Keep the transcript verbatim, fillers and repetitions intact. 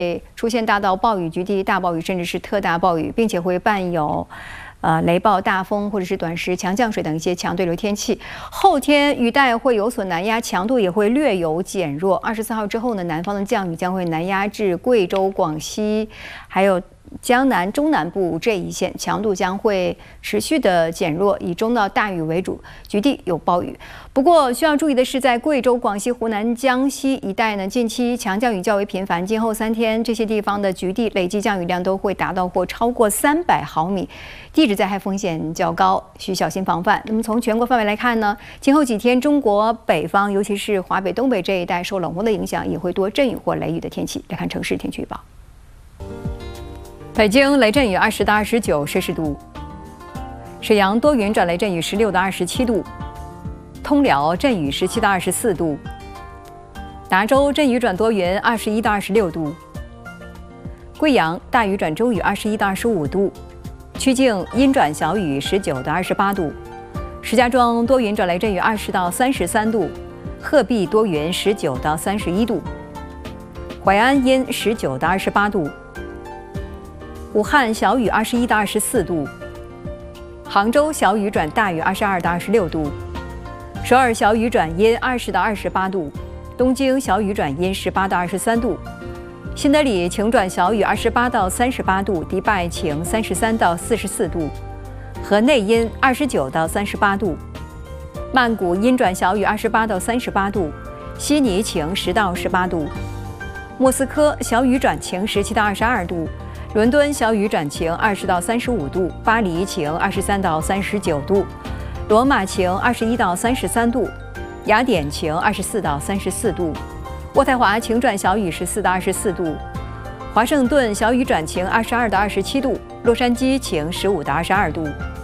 出现大到暴雨、局地大暴雨，甚至是特大暴雨，并且会伴有。 呃，雷暴、大风或者是短时强降水等一些强对流天气。后天雨带会有所南压，强度也会略有减弱。二十四号之后呢，南方的降雨将会南压至贵州、广西，还有江南、中南部这一线，强度将会持续的减弱，以中到大雨为主，局地有暴雨。不过需要注意的是，在贵州、广西、湖南、江西一带呢，近期强降雨较为频繁，今后三天这些地方的局地累计降雨量都会达到或超过三百毫米。 地质灾害风险较高，需小心防范。那么从全国范围来看呢，今后几天中国北方，尤其是华北、东北这一带，受冷风的影响，也会多阵雨或雷雨的天气。来看城市天气预报：北京雷阵雨二十到二十九摄氏度，沈阳多云转雷阵雨十六到二十七度，通辽阵雨十七到二十四度，达州阵雨转多云二十一到二十六度，贵阳大雨转中雨二十一到二十五度。 曲靖阴转小雨，十九到二十八度；石家庄多云转雷阵雨，二十到三十三度；鹤壁多云，十九到三十一度；淮安阴，十九到二十八度；武汉小雨，二十一到二十四度；杭州小雨转大雨，二十二到二十六度；首尔小雨转阴，二十到二十八度；东京小雨转阴，十八到二十三度。 新德里晴转小雨，二十八到三十八度；迪拜晴，三十三到四十四度；河内阴，二十九到三十八度；曼谷阴转小雨，二十八到三十八度；悉尼晴，十到十八度；莫斯科小雨转晴，十七到二十二度；伦敦小雨转晴，二十到三十五度；巴黎晴，二十三到三十九度；罗马晴，二十一到三十三度；雅典晴，二十四到三十四度。 渥太华晴转小雨，十四到二十四度；华盛顿小雨转晴，二十二到二十七度；洛杉矶晴，十五到二十二度；